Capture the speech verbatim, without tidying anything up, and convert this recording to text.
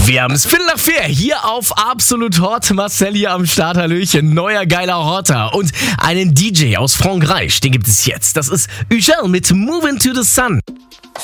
Wir haben es Viertel nach vier hier auf Absolut Hot. Marcel hier am Start, Hallöchen. Neuer geiler Hotter. Und einen D J aus Frankreich, den gibt es jetzt. Das ist Ugel mit Move Into the Sun.